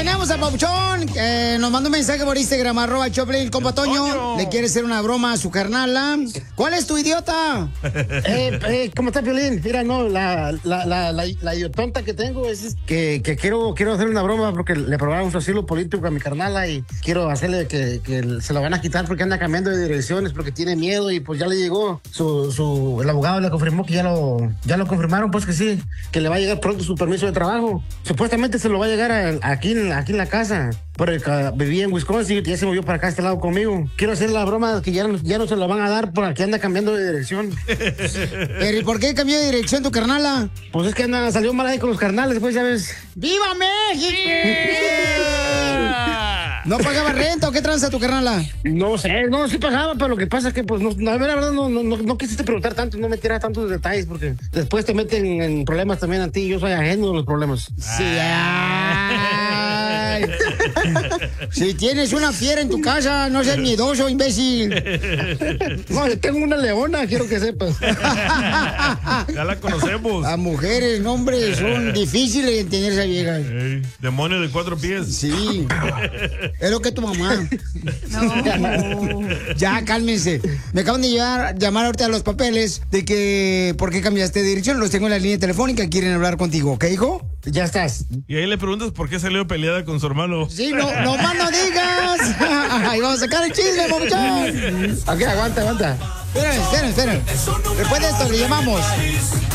tenemos a Papuchón, que nos mandó un mensaje por Instagram, @Choplin, compa Toño. Le quiere hacer una broma a su carnala. ¿Cuál es tu idiota? ¿Cómo está, Piolín? Mira, no, la idiotonta que tengo es que quiero hacer una broma porque le aprobaron su asilo político a mi carnala y quiero hacerle que se lo van a quitar porque anda cambiando de direcciones, porque tiene miedo y pues ya le llegó el abogado le confirmó que ya lo confirmaron, pues que sí, que le va a llegar pronto su permiso de trabajo. Supuestamente se lo va a llegar aquí en la casa, porque vivía en Wisconsin y ya se movió para acá a este lado conmigo. Quiero hacer la broma que ya no se lo van a dar porque anda cambiando de dirección. ¿Pero y por qué cambió de dirección tu carnala? Pues es que salió mal ahí con los carnales, pues ya ves. ¡Viva México! ¿No pagaba renta o qué tranza tu carnala? No sé, no, sí pagaba, pero lo que pasa es que, pues, la verdad, no quisiste preguntar tanto, no me tiras tantos detalles, porque después te meten en problemas también a ti, yo soy ajeno de los problemas. Sí, ay. Si tienes una fiera en tu casa, no seas miedoso, imbécil. No, yo tengo una leona, quiero que sepas. Ya la conocemos. Las mujeres, no, hombre, son difíciles de entender esa vieja. Demonio de 4 pies. Sí. Es lo que tu mamá. No. Ya, cálmense. Me acaban de llamar ahorita a los papeles de que por qué cambiaste de dirección. Los tengo en la línea telefónica. Quieren hablar contigo, ¿ok, hijo? Ya estás. Y ahí le preguntas por qué salió peleada con su hermano. Sí, no más no digas. Ahí vamos a sacar el chisme, papuchón. Ok, aguanta. Esperen. Después de esto le llamamos.